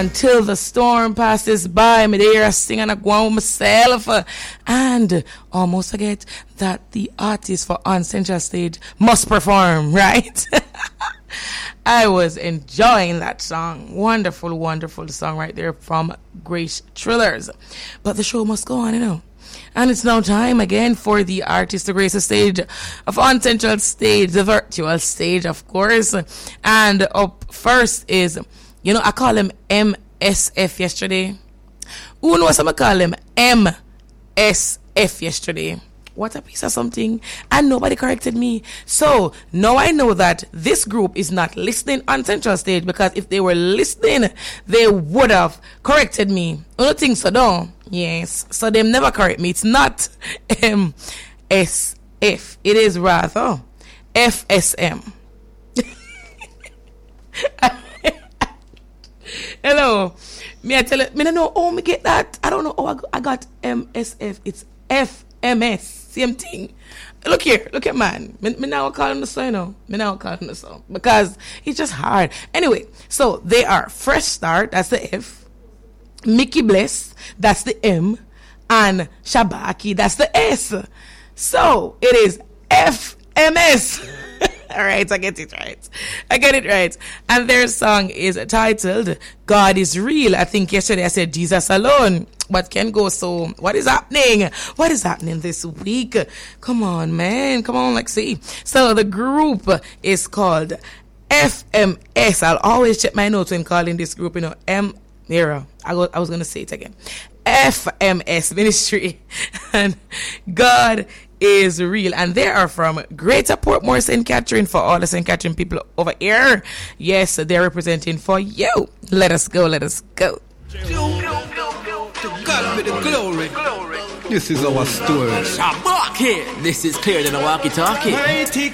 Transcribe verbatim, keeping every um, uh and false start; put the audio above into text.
Until the storm passes by, me there sing and I go on with myself, uh, and almost forget that the artist for On Central Stage must perform, right? I was enjoying that song. Wonderful, wonderful song right there from Grace Trillers. But the show must go on, you know. And it's now time again for the artist to grace the stage of On Central Stage, the virtual stage, of course. And up first is, you know, I call him M S F yesterday. Who knows what I call him? M S F yesterday. What a piece of something. And nobody corrected me. So now I know that this group is not listening on Central Stage, because if they were listening, they would have corrected me. I don't think so, no. Yes. So they never correct me. It's not M S F. It is rather F S M. Hello. Me I tell you, me don't know how me get that. I don't know how I got, I got M S F. It's F M S. Same thing. Look here. Look at man. Me, me now call him the son, you know. Me now call him the son. Because it's just hard. Anyway, so they are Fresh Start. That's the F. Mickey Bless. That's the M. And Shabaki. That's the S. So it is F M S. All right, I get it right. I get it right. And their song is titled God is Real. I think yesterday I said Jesus Alone. But can go, so what is happening? What is happening this week? Come on, man. Come on, let's see. So the group is called F M S. I'll always check my notes when calling this group, you know, M. Mira. I, go, I was going to say it again. F M S Ministry. And God is Real. And they are from Greater Portmore, Saint Catherine, for all the Saint Catherine people over here. Yes, they're representing for you. Let us go. Let us go. To God be the glory. This is our story. Shabak here. This is clearer than a walkie-talkie. Mighty